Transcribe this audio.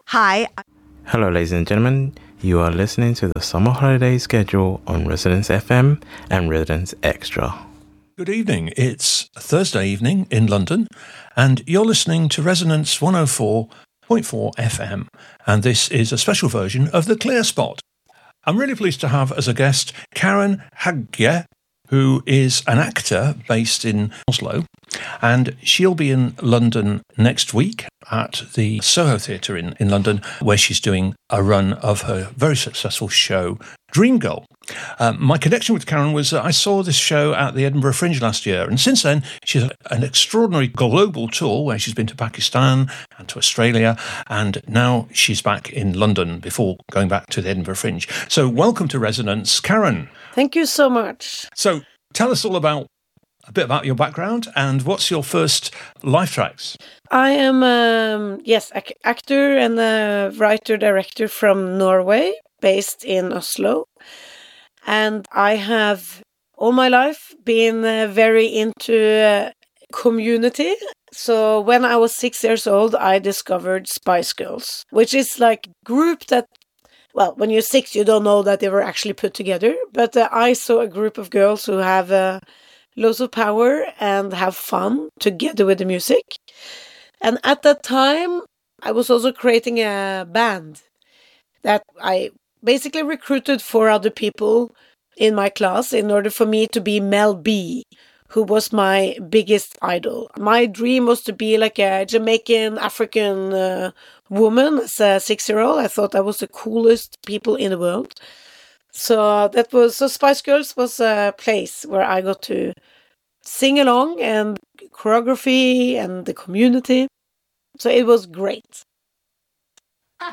Hi. Hello, ladies and gentlemen. You are listening to the summer holiday schedule on Residence FM and Residence Extra. Good evening. It's Thursday evening in London, and you're listening to Resonance 104.4 FM, and this is a special version of The Clear Spot. I'm really pleased to have as a guest Karen Hagge, who is an actor based in Oslo, and she'll be in London next week at the Soho Theatre in London, where she's doing a run of her very successful show, Dream Girl. My connection with Karen was I saw this show at the Edinburgh Fringe last year, and since then she's had an extraordinary global tour where she's been to Pakistan and to Australia, and now she's back in London before going back to the Edinburgh Fringe. So welcome to Resonance, Karen. Thank you so much. So tell us all a bit about your background and what's your first life tracks? I am, actor and a writer-director from Norway, based in Oslo. And I have all my life been very into community. So when I was 6 years old, I discovered Spice Girls, which is like a group that, well, when you're 6, you don't know that they were actually put together. But I saw a group of girls who have loads of power and have fun together with the music. And at that time, I was also creating a band that I basically recruited 4 other people in my class in order for me to be Mel B, who was my biggest idol. My dream was to be like a Jamaican African woman as a 6-year-old. I thought I was the coolest people in the world. So Spice Girls was a place where I got to sing along and choreography and the community. So it was great.